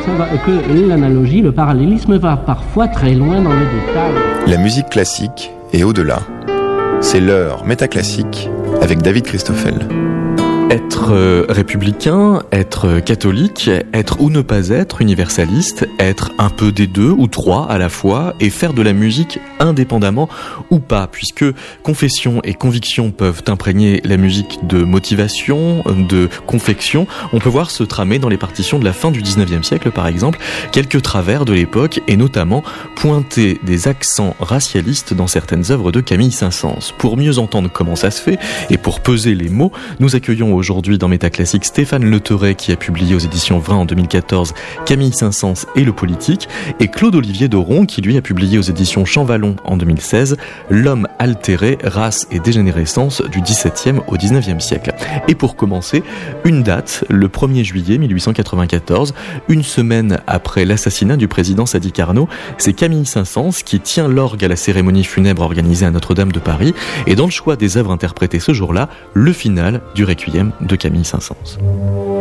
que l'analogie, le parallélisme va parfois très loin dans le détail. La musique classique et au-delà. C'est l'heure métaclassique avec David Christoffel. Être républicain, être catholique, être ou ne pas être universaliste, être un peu des deux ou trois à la fois et faire de la musique indépendamment ou pas, puisque confession et conviction peuvent imprégner la musique de motivation, de confection. On peut voir se tramer dans les partitions de la fin du 19e siècle par exemple quelques travers de l'époque et notamment pointer des accents racialistes dans certaines œuvres de Camille Saint-Saëns. Pour mieux entendre comment ça se fait et pour peser les mots, nous accueillons aujourd'hui dans Métaclassique Stéphane Le Terret qui a publié aux éditions Vrin en 2014 Camille Saint-Saëns et le politique et Claude-Olivier Doron qui lui a publié aux éditions Champvallon en 2016 L'homme altéré, race et dégénérescence du XVIIe au XIXe siècle. Et pour commencer, une date, le 1er juillet 1894, une semaine après l'assassinat du président Sadi Carnot, c'est Camille Saint-Saëns qui tient l'orgue à la cérémonie funèbre organisée à Notre-Dame de Paris et dans le choix des œuvres interprétées ce jour-là, le final du Requiem de Camille Saint-Saëns.